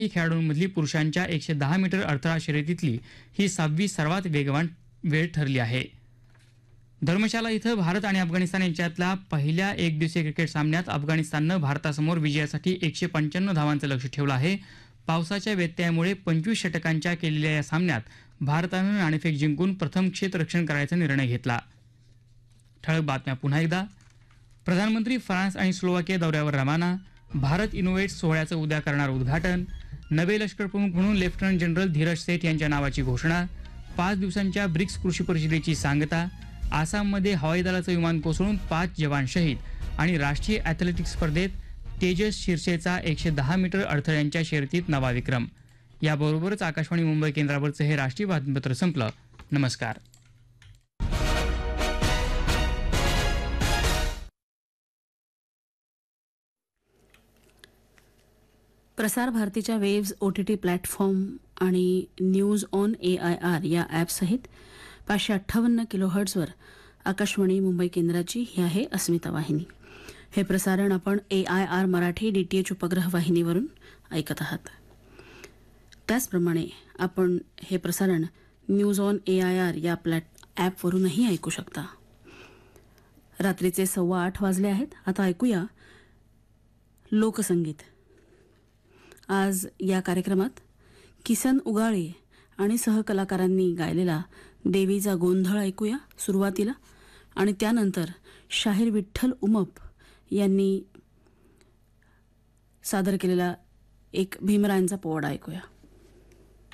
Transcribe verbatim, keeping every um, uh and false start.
खेळाडूंमधली पुरुषांच्या एकशे दहा मीटर अडथळा शर्यतीतली ही सहावी सर्वात वेगवान वेळ ठरली आहे. धर्मशाला इथं भारत आणि अफगाणिस्तान यांच्यातल्या पहिल्या एकदिवसीय क्रिकेट सामन्यात अफगाणिस्ताननं भारतासमोर विजयासाठी एकशे पंच्याण्णव धावांचं लक्ष्य ठेवलं आहे. पावसाच्या व्यत्ययामुळे पंचवीस षटकांच्या केलेल्या या सामन्यात भारतानं नाणेफेक जिंकून प्रथम क्षेत्ररक्षण करायचा निर्णय घेतला. ठळक बातम्या पुन्हा एकदा. प्रधानमंत्री फ्रान्स आणि स्लोवाकिया दौऱ्यावर रवाना. भारत इनोव्हेट्स सोहळ्याचं उद्या करणार उद्घाटन. नवे लष्कर प्रमुख म्हणून लेफ्टनंट जनरल धीरज सेठ यांच्या नावाची घोषणा. पाच दिवसांच्या ब्रिक्स कृषी परिषदेची सांगता. आसाममध्ये हवाई दलाचं विमान कोसळून पाच जवान शहीद. आणि राष्ट्रीय ॲथलेटिक्स स्पर्धेत तेजस शिरसेचा एकशे दहा मीटर अडथळ्यांच्या शर्यतीत नवा विक्रम. याबरोबरच आकाशवाणी मुंबई केंद्रावरचं हे राष्ट्रीय बातमीपत्र संपलं. नमस्कार. प्रसार भारतीच्या waves O T T platform आणि news on A I R या ॲपसहित पाचशे अठ्ठावन्न किलोहर्ट्झवर आकाशवाणी मुंबई केंद्राची ही आहे अस्मिता वाहिनी. हे प्रसारण आपण ए I R Marathi D T H उपग्रह वाहिनीवरून ऐकत आहात. त्याचप्रमाणे आपण हे प्रसारण news on A I R या प्लॅट ॲपवरूनही ऐकू शकता. रात्रीचे सव्वा आठ वाजले आहेत. आता ऐकूया लोकसंगीत. आज या कार्यक्रमात किसन उगाळे आणि सहकलाकारांनी गायलेला देवीचा गोंधळ ऐकूया सुरुवातीला, आणि त्यानंतर शाहीर विठ्ठल उमप यांनी सादर केलेला एक भीमरायांचा पोवाडा ऐकूया.